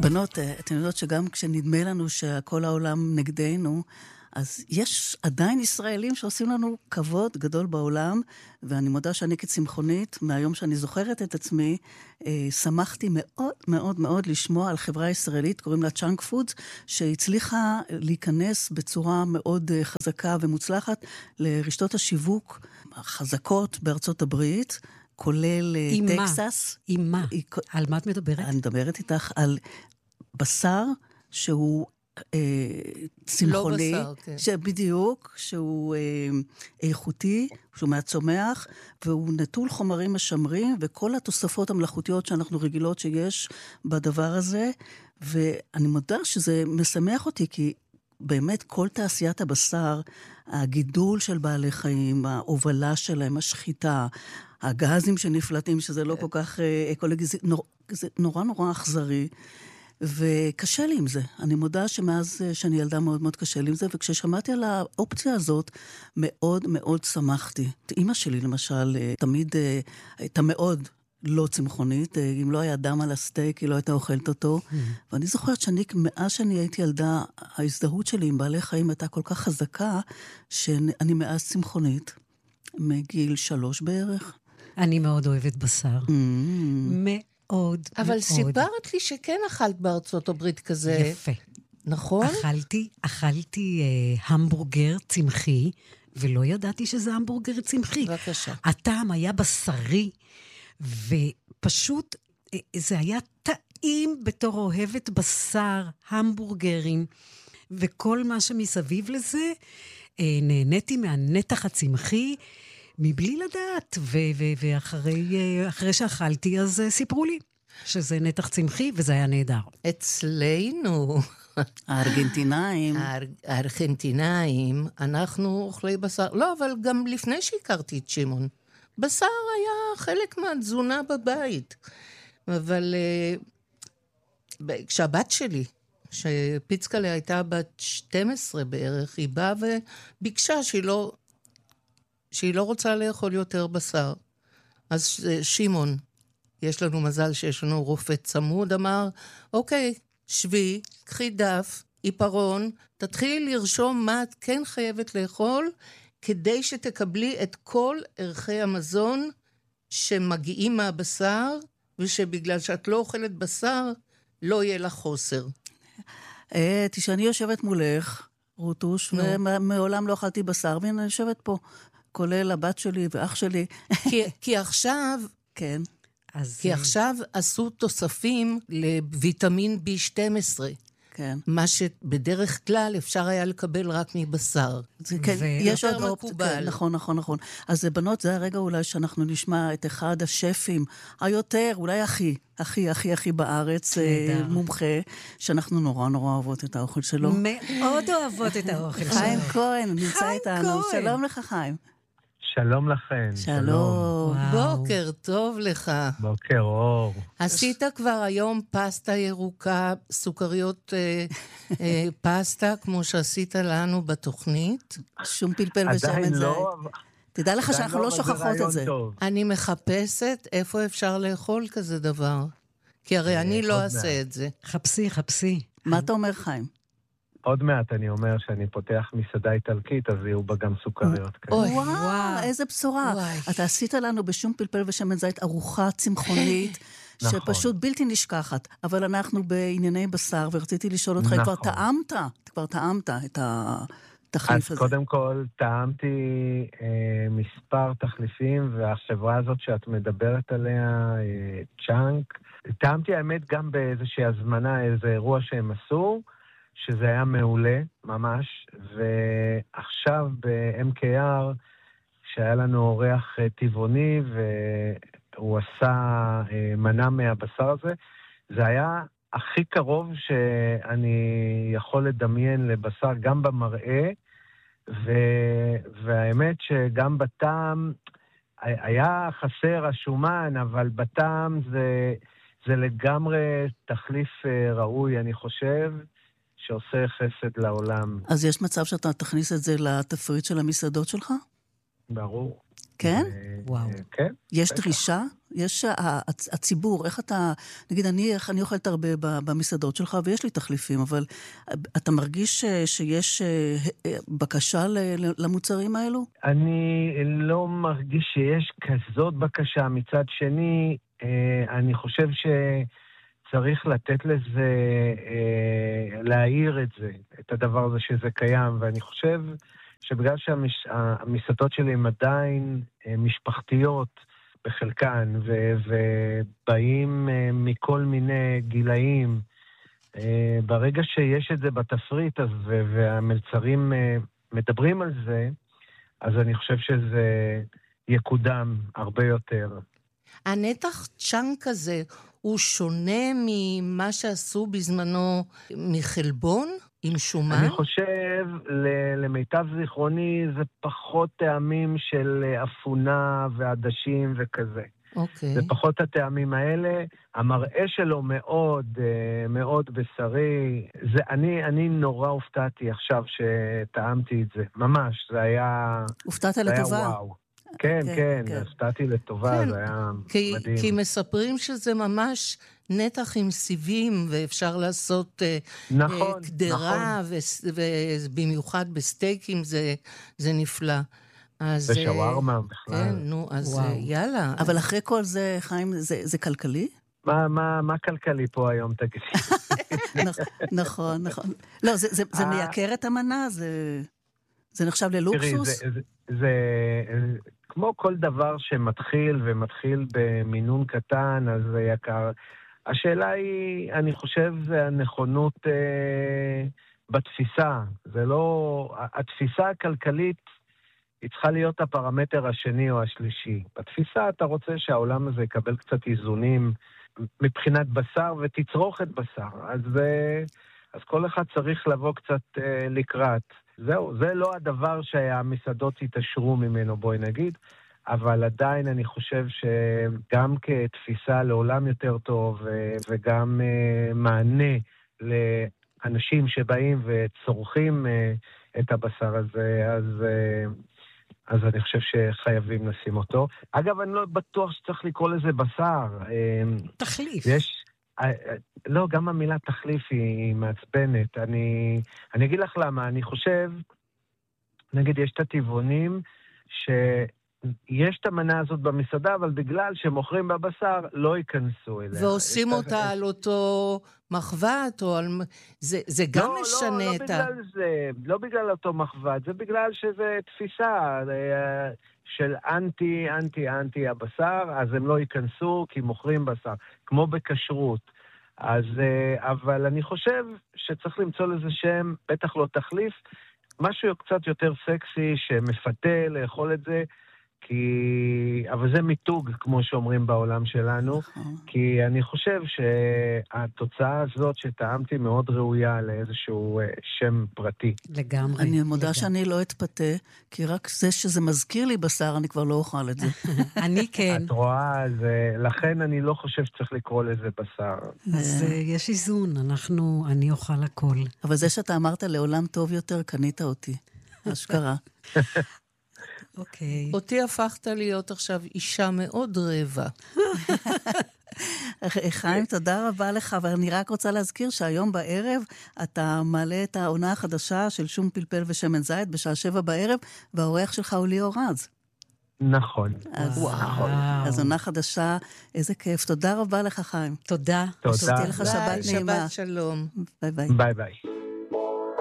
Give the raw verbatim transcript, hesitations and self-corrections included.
בנות, אתן יודעות שגם כשנדמה לנו שכל העולם נגדנו, אז יש עדיין ישראלים שעושים לנו כבוד גדול בעולם, ואני מודה שאני כצמחונית, מהיום שאני זוכרת את עצמי, אה, שמחתי מאוד מאוד מאוד לשמוע על חברה ישראלית, קוראים לה צ'אנק פודס, שהצליחה להיכנס בצורה מאוד אה, חזקה ומוצלחת לרשתות השיווק החזקות בארצות הברית, כולל אה, טקסס. עם מה? על מה את מדברת? אני מדברת איתך על בשר שהוא צמחוני, לא בשר, כן. שבדיוק, שהוא איכותי, שהוא מהצומח, והוא נטול חומרים משמרים, וכל התוספות המלאכותיות שאנחנו רגילות שיש בדבר הזה, ואני מודה שזה משמח אותי, כי באמת כל תעשיית הבשר, הגידול של בעלי חיים, ההובלה שלהם, השחיטה, הגזים שנפלטים, שזה לא כל כך אקולוגי, זה נורא נורא אכזרי, וקשה לי עם זה. אני מודה שמאז שאני ילדה מאוד מאוד קשה לי עם זה, וכששמעתי על האופציה הזאת, מאוד מאוד שמחתי. אמא שלי למשל, תמיד הייתה מאוד לא צמחונית, אם לא היה דם על הסטייק, היא לא הייתה אוכלת אותו, mm-hmm. ואני זוכרת שאני, מאז שאני הייתי ילדה, ההזדהות שלי עם בעלי חיים הייתה כל כך חזקה, שאני מאז צמחונית, מגיל שלוש בערך. אני מאוד אוהבת בשר. מאוד. מאוד, אבל מאוד. סיפרת לי שכן אכלת בארצות הברית כזה. יפה. נכון? אכלתי, אכלתי אה, המבורגר צמחי, ולא ידעתי שזה המבורגר צמחי. בבקשה. הטעם היה בשרי, ופשוט אה, זה היה טעים בתור אוהבת בשר, המבורגרים, וכל מה שמסביב לזה, אה, נהניתי מהנתח הצמחי, מבלי לדעת, ו- ו- ואחרי אחרי שאכלתי, אז סיפרו לי שזה נתח צמחי, וזה היה נהדר. אצלנו, הארגנטינאים, הארגנטינאים, אנחנו אוכלי בשר, לא, אבל גם לפני שהכרתי את שמעון, בשר היה חלק מהתזונה בבית. אבל כשהבת שלי, שפיצקלה הייתה בת שתים עשרה בערך, היא באה וביקשה שהיא לא... שהיא לא רוצה לאכול יותר בשר. אז שמעון, יש לנו מזל שיש לנו רופא צמוד, אמר, אוקיי, שבי, קחי דף, עיפרון, תתחילי לרשום מה את כן חייבת לאכול, כדי שתקבלי את כל ערכי המזון שמגיעים מהבשר, ושבגלל שאת לא אוכלת בשר, לא יהיה לך חוסר. תשעני יושבת מולך, רוטוש, ומעולם לא אכלתי בשר, והנה יושבת פה. כולל הבת שלי ואח שלי. כי, כי עכשיו, כן. אז כי עכשיו עשו תוספים לויטמין בי שתים עשרה. כן. מה שבדרך כלל אפשר היה לקבל רק מבשר. זה, כן, ו... יש עוד אופציה. כן, נכון, נכון, נכון. אז בנות, זה הרגע אולי שאנחנו נשמע את אחד השפים היותר, אולי הכי, הכי, הכי, הכי בארץ, מומחה, שאנחנו נורא נורא אוהבות את האוכל שלו. מאוד אוהבות את האוכל שלו. חיים כהן, נמצא איתנו. שלום לך, חיים. שלום לכן. שלום. בוקר טוב לך. בוקר אור. עשית כבר היום פסטה ירוקה, סוכריות אה, אה, פסטה, כמו שעשית לנו בתוכנית? שום פלפל ושמן זית. תדע לך שאנחנו לא שוכחות את זה. אני מחפשת איפה אפשר לאכול כזה דבר. כי הרי אני לא אעשה את זה. חפשי, חפשי. מה אתה אומר, חיים? עוד מעט אני אומר שאני פותח מסעדה איטלקית, אז יהיו בה גם סוכריות. וואו, איזה בשורה. אתה עשית לנו בשום פלפל ושמן זית ארוחה צמחונית, שפשוט בלתי נשכחת. אבל אנחנו בענייני בשר, ורציתי לשאול אותך, כבר טעמת, כבר טעמת את התחליף הזה. אז קודם כל, טעמתי מספר תחליפים, והחברה הזאת שאת מדברת עליה, צ'אנק, טעמתי האמת גם באיזושהי הזמנה, איזה אירוע שהם עשו, שזה היה מעולה, ממש, ועכשיו ב-אם קיי אר, שהיה לנו אורח טבעוני, והוא עשה מנה מהבשר הזה, זה היה הכי קרוב שאני יכול לדמיין לבשר, גם במראה, ו- והאמת שגם בטעם, היה חסר השומן, אבל בטעם זה, זה לגמרי תחליף ראוי, אני חושב, שעושה חסד לעולם. אז יש מצב שאתה תכניס את זה לתפריט של המסעדות שלך? ברור. כן? וואו. כן. יש דרישה? יש הציבור, איך אתה, נגיד, אני, איך אני אוכלת הרבה במסעדות שלך, ויש לי תחליפים, אבל אתה מרגיש שיש בקשה למוצרים האלו? אני לא מרגיש שיש כזאת בקשה. מצד שני, אני חושב שצריך לתת לזה, להעיר את זה, את הדבר הזה שזה קיים, ואני חושב שבגלל שהמסעדות שלי הן עדיין משפחתיות בחלקן, ו- ובאים מכל מיני גילאים, ברגע שיש את זה בתפריט, אז, והמלצרים מדברים על זה, אז אני חושב שזה יקודם הרבה יותר. הנתח צ'אנק הזה הוא שונה ממה שעשו בזמנו מחלבון עם שומן? אני חושב, למיטב זיכרוני, זה פחות טעמים של אפונה ועדשים וכזה. אוקיי. זה פחות הטעמים האלה. המראה שלו מאוד, מאוד בשרי. זה, אני, אני נורא הופתעתי עכשיו שטעמתי את זה. ממש, זה היה... הופתעת זה לטובה. היה וואו. כן, כן, כן, כן. הופתעתי לטובה, כן, זה היה כי, מדהים. כי מספרים שזה ממש נתח עם סיבים, ואפשר לעשות נכון, uh, קדרה, נכון. ובמיוחד בסטייקים זה, זה נפלא. אז, זה שווארמה בכלל. כן, נו, אז וואו. יאללה. אבל אחרי כל זה, חיים, זה, זה כלכלי? מה, מה, מה כלכלי פה היום, תגידי? נכון, נכון. לא, זה, זה, זה מייקר את המנה? זה, זה נחשב ללוקסוס? תראי, זה, זה, זה, כמו כל דבר שמתחיל ומתחיל במינון קטן, אז זה יקר. השאלה היא, אני חושב, זה הנכונות אה, בתפיסה. זה לא... התפיסה הכלכלית היא צריכה להיות הפרמטר השני או השלישי. בתפיסה אתה רוצה שהעולם הזה יקבל קצת איזונים מבחינת בשר ותצרוכת בשר. אז, אה, אז כל אחד צריך לבוא קצת אה, לקראת. זהו, זה לא הדבר שהמסעדות יתעשרו ממנו, בואי נגיד, אבל עדיין אני חושב שגם כתפיסה לעולם יותר טוב, וגם מענה לאנשים שבאים וצורכים את הבשר הזה, אז, אז אני חושב שחייבים לשים אותו. אגב, אני לא בטוח שצריך לקרוא לזה בשר. תחליף. יש... לא, גם המילה תחליף היא מעצבנת. אני, אני אגיד לך למה, אני חושב, נגיד, יש את הטבעונים שיש את המנה הזאת במסעדה, אבל בגלל שמוכרים בבשר, לא ייכנסו אליה. ועושים אותה על אותו מחבת, או על... זה, זה גם לא, משנה לא, לא את ה... בגלל זה, לא בגלל אותו מחבת, זה בגלל שזה תפיסה של אנטי, אנטי, אנטי הבשר, אז הם לא ייכנסו כי מוכרים בשר, כמו בכשרות. אז, אבל אני חושב שצריך למצוא לזה שם, בטח לא תחליף, משהו קצת יותר סקסי שמפתה לאכול את זה, כי... אבל זה מיתוג, כמו שאומרים בעולם שלנו, כי אני חושב שהתוצאה הזאת שטעמתי מאוד ראויה לאיזשהו שם פרטי. לגמרי. אני מודה שאני לא אתפתה, כי רק זה שזה מזכיר לי בשר, אני כבר לא אוכל את זה. אני כן. את רואה, זה... לכן אני לא חושב שצריך לקרוא לזה בשר. אז יש איזון, אנחנו, אני אוכל הכל. אבל זה שאתה אמרת לעולם טוב יותר, קנית אותי. אשכרה. אוקיי. אותי הפכת להיות עכשיו אישה מאוד רבע. חיים, תודה רבה לך, ואני רק רוצה להזכיר שהיום בערב אתה מעלה את העונה החדשה של שום פלפל ושמן זית בשעה שבע בערב, והאורח שלך הוא ליאור רז. נכון. אז, אז עונה חדשה, איזה כיף. תודה רבה לך, חיים. תודה. תודה. שתהיה לך שבת נעימה. שבת שלום. ביי ביי. ביי ביי.